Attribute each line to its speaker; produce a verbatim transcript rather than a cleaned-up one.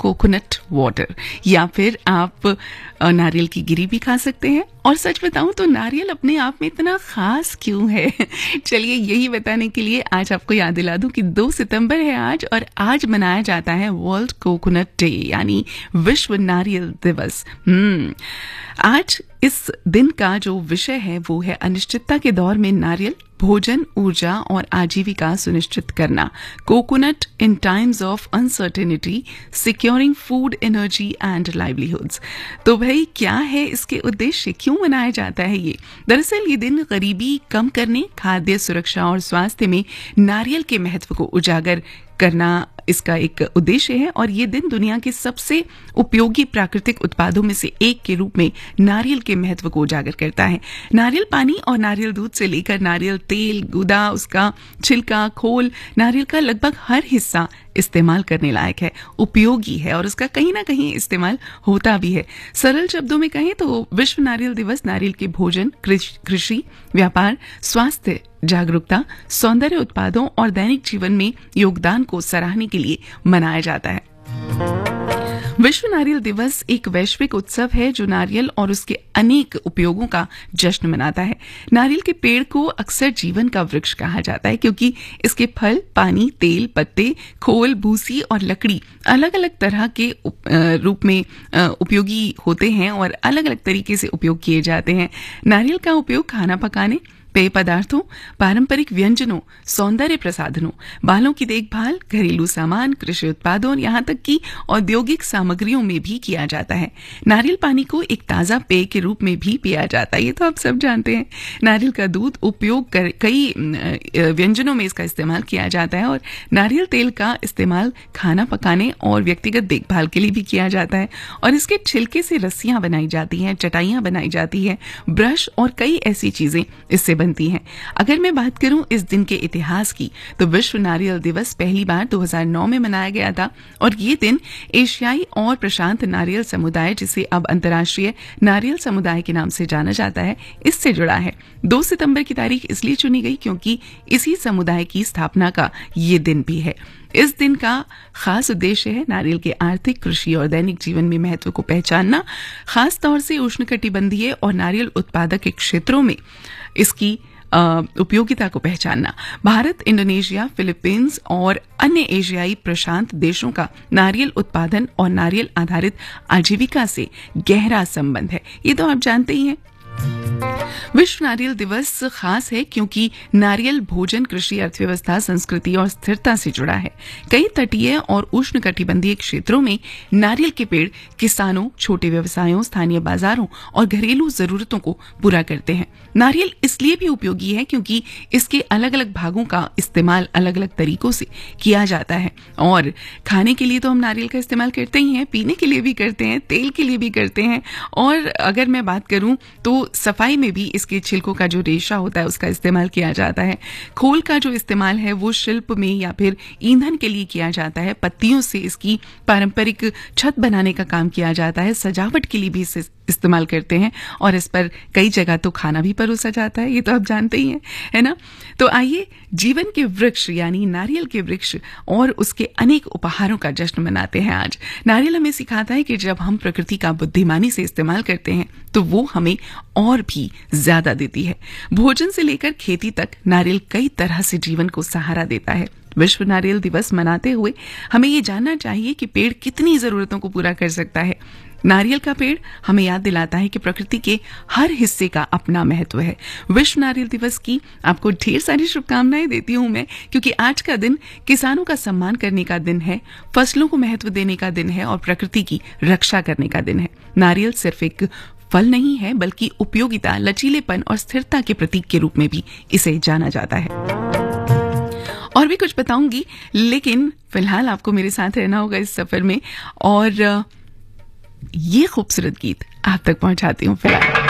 Speaker 1: Coconut water, या फिर आप नारियल की गिरी भी खा सकते हैं। और सच बताऊं तो नारियल अपने आप में इतना खास क्यों है, चलिए यही बताने के लिए आज आपको याद दिला दूं कि दो सितंबर है आज, और आज मनाया जाता है वर्ल्ड कोकोनट डे, यानी विश्व नारियल दिवस। हम्म आज इस दिन का जो विषय है वो है अनिश्चितता के दौर में नारियल, भोजन, ऊर्जा और आजीविका सुनिश्चित करना। Coconut in times of uncertainty, securing food, energy and livelihoods. तो भाई क्या है इसके उद्देश्य, क्यों मनाया जाता है ये? दरअसल ये दिन गरीबी कम करने, खाद्य सुरक्षा और स्वास्थ्य में नारियल के महत्व को उजागर करना इसका एक उद्देश्य है। और ये दिन दुनिया के सबसे उपयोगी प्राकृतिक उत्पादों में से एक के रूप में नारियल के महत्व को उजागर करता है। नारियल पानी और नारियल दूध से लेकर नारियल तेल, गुदा, उसका छिलका, खोल, नारियल का लगभग हर हिस्सा इस्तेमाल करने लायक है, उपयोगी है और उसका कहीं ना कहीं इस्तेमाल होता भी है। सरल शब्दों में कहें तो विश्व नारियल दिवस नारियल के भोजन, कृषि, व्यापार, स्वास्थ्य जागरूकता, सौंदर्य उत्पादों और दैनिक जीवन में योगदान को सराहने के लिए मनाया जाता है। विश्व नारियल दिवस एक वैश्विक उत्सव है जो नारियल और उसके अनेक उपयोगों का जश्न मनाता है। नारियल के पेड़ को अक्सर जीवन का वृक्ष कहा जाता है क्योंकि इसके फल, पानी, तेल, पत्ते, खोल, भूसी और लकड़ी अलग अलग तरह के रूप में उपयोगी होते हैं और अलग अलग तरीके से उपयोग किए जाते हैं। नारियल का उपयोग खाना पकाने, पेय पदार्थों, पारंपरिक व्यंजनों, सौंदर्य प्रसाधनों, बालों की देखभाल, घरेलू सामान, कृषि उत्पादों, यहाँ तक कि औद्योगिक सामग्रियों में भी किया जाता है। नारियल पानी को एक ताज़ा पेय के रूप में भी पिया जाता है, ये तो आप सब जानते हैं। नारियल का दूध उपयोग कर कई व्यंजनों में इसका इस्तेमाल किया जाता है और नारियल तेल का इस्तेमाल खाना पकाने और व्यक्तिगत देखभाल के लिए भी किया जाता है। और इसके छिलके से रस्सियां बनाई जाती हैं, चटाइयां बनाई जाती हैं, ब्रश और कई ऐसी चीजें इससे बनती हैं। अगर मैं बात करूं इस दिन के इतिहास की तो विश्व नारियल दिवस पहली बार दो हज़ार नौ में मनाया गया था और ये दिन एशियाई और प्रशांत नारियल समुदाय, जिसे अब अंतर्राष्ट्रीय नारियल समुदाय के नाम से जाना जाता है, इससे जुड़ा है। दो सितंबर की तारीख इसलिए चुनी गई क्योंकि इसी समुदाय की स्थापना का ये दिन भी है। इस दिन का खास उद्देश्य है नारियल के आर्थिक, कृषि और दैनिक जीवन में महत्व को पहचानना, खास तौर से उष्णकटिबंधीय और नारियल उत्पादक के क्षेत्रों में इसकी उपयोगिता को पहचानना। भारत, इंडोनेशिया, फिलीपींस और अन्य एशियाई प्रशांत देशों का नारियल उत्पादन और नारियल आधारित आजीविका से गहरा संबंध है, ये तो आप जानते ही हैं। विश्व नारियल दिवस खास है क्योंकि नारियल भोजन, कृषि, अर्थव्यवस्था, संस्कृति और स्थिरता से जुड़ा है। कई तटीय और उष्णकटिबंधीय क्षेत्रों में नारियल के पेड़ किसानों, छोटे व्यवसायों, स्थानीय बाजारों और घरेलू जरूरतों को पूरा करते हैं। नारियल इसलिए भी उपयोगी है क्योंकि इसके अलग अलग भागों का इस्तेमाल अलग अलग तरीकों से किया जाता है। और खाने के लिए तो हम नारियल का इस्तेमाल करते ही हैं, पीने के लिए भी करते हैं, तेल के लिए भी करते हैं, और अगर मैं बात करूं तो सफाई में भी इसके छिलकों का जो रेशा होता है उसका इस्तेमाल किया जाता है। खोल का जो इस्तेमाल है वो शिल्प में या फिर ईंधन के लिए किया जाता है। पत्तियों से इसकी पारंपरिक छत बनाने का काम किया जाता है। सजावट के लिए भी इसे इस्तेमाल करते हैं और इस पर कई जगह तो खाना भी परोसा जाता है, ये तो आप जानते ही हैं, है ना। तो आइए जीवन के वृक्ष यानी नारियल के वृक्ष और उसके अनेक उपहारों का जश्न मनाते हैं आज। नारियल हमें सिखाता है कि जब हम प्रकृति का बुद्धिमानी से इस्तेमाल करते हैं तो वो हमें और भी ज्यादा देती है। भोजन से लेकर खेती तक नारियल कई तरह से जीवन को सहारा देता है। विश्व नारियल दिवस मनाते हुए हमें ये जानना चाहिए कि पेड़ कितनी जरूरतों को पूरा कर सकता है। नारियल का पेड़ हमें याद दिलाता है कि प्रकृति के हर हिस्से का अपना महत्व है। विश्व नारियल दिवस की आपको ढेर सारी शुभकामनाएं देती हूं मैं, क्योंकि आज का दिन किसानों का सम्मान करने का दिन है, फसलों को महत्व देने का दिन है और प्रकृति की रक्षा करने का दिन है। नारियल सिर्फ एक फल नहीं है बल्कि उपयोगिता, लचीलेपन और स्थिरता के प्रतीक के रूप में भी इसे जाना जाता है। और भी कुछ बताऊंगी, लेकिन फिलहाल आपको मेरे साथ रहना होगा इस सफर में और ये खूबसूरत गीत आप तक पहुंचाती हूँ फिलहाल।